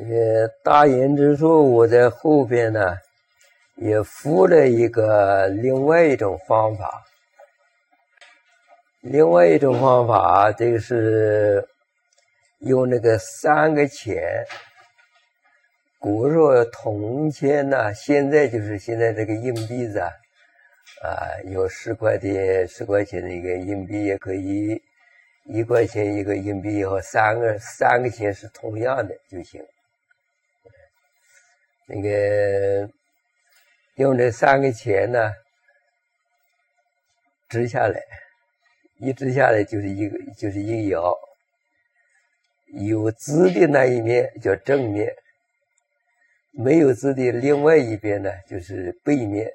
大隐之术，我在后边呢也附了另外一种方法。另外一种方法，这个是用那个3个钱。古时候铜钱呢，现在就是现在这个硬币子有10块钱的一个硬币也可以，1块钱一个硬币和3个钱是同样的就行。那个用这3个钱呢，支下来，一支下来就是一个爻，有字的那一面叫正面，没有字的另外一边呢就是背面。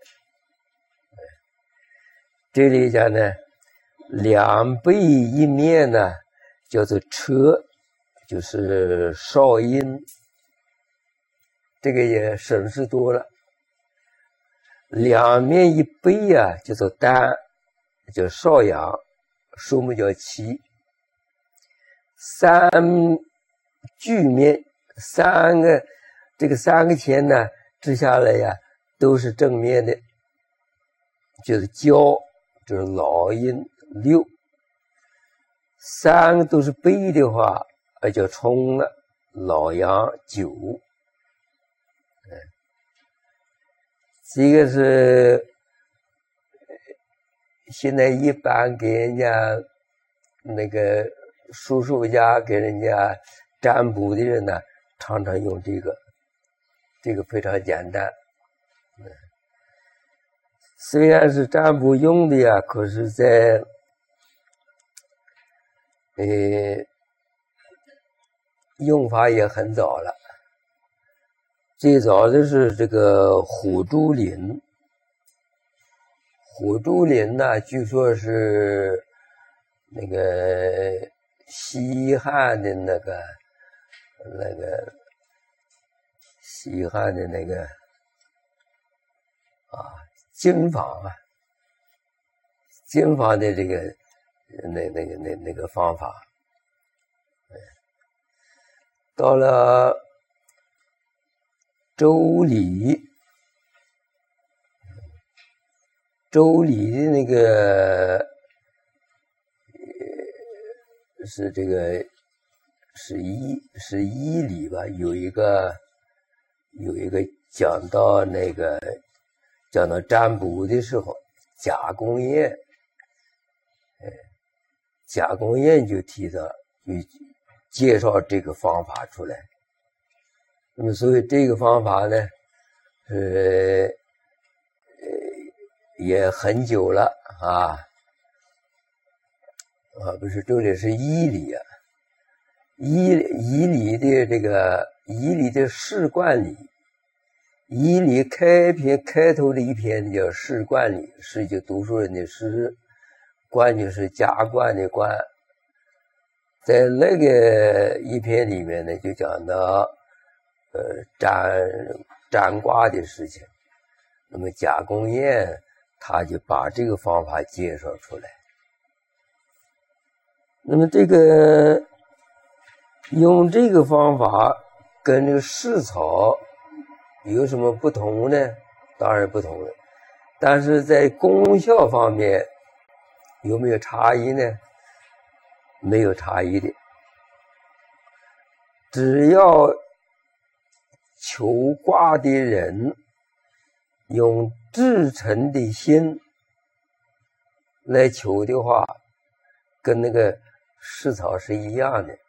这里讲呢，2背一面呢叫做车，就是少阴，这个也省事多了。2面一背叫做单，叫少阳，数目叫7。3巨面这个3个钱呢支下来都是正面的，就是交，就是老阴6。3个都是背的话叫冲了，老阳9。这个是现在一般给人家那个术数家给人家占卜的人呢，常常用这个非常简单。虽然是占卜用的可是在用法也很早了。最早的是这个虎珠林。虎珠林呢，据说是那个西汉的西汉的经房的这个那个方法。到了周礼的那个是这个11礼吧，有一个讲到占卜的时候，贾公彦就提到，就介绍这个方法出来。那么所以这个方法呢也很久了不是这里是1礼1礼的这个1礼的仕冠礼。1礼开头的一篇叫仕冠礼，仕就读书人的仕，冠就是加冠的冠。在那个一篇里面呢，就讲到占卦的事情。那么贾公彦他就把这个方法介绍出来。那么这个用这个方法跟这个试草有什么不同呢？当然不同了，但是在功效方面有没有差异呢？没有差异的。只要求卦的人用至诚的心来求的话，跟那个试草是一样的。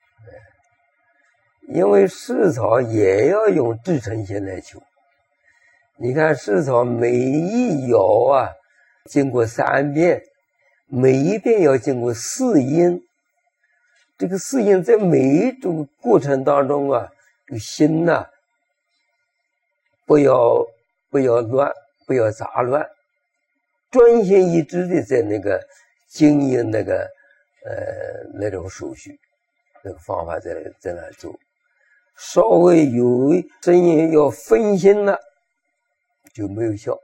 因为试草也要用至诚心来求。你看试草每一爻经过3遍，每一遍要经过4音。这个4音在每一种过程当中这个心不要乱，不要杂乱，专心一致的在那个经营那种手续，那个方法在那做。稍微有声音要分心了就没有效。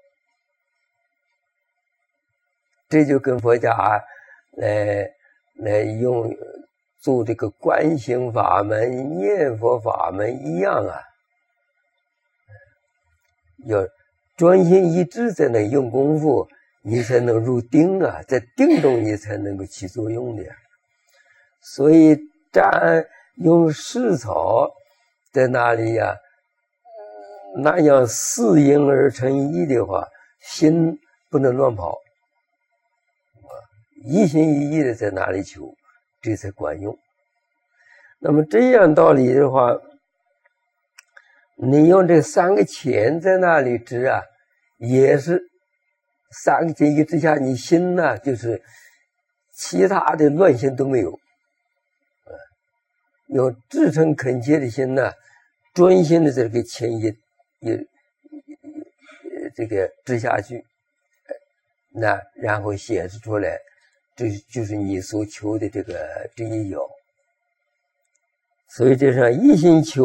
这就跟佛家来用做这个观行法门、念佛法门一样啊，要专心一致在那用功夫，你才能入定啊，在定中你才能够起作用的。所以用世草在那里呀，那样四应而成一的话，心不能乱跑，一心一意的在那里求，这才管用。那么这样道理的话，你用这三个钱在那里支啊，也是三个钱一支下，你心呢就是其他的乱心都没有，有至诚恳切的心呢，专心的这个钱也这个支下去，那然后显示出来，这就是你所求的这一有。所以这上一心求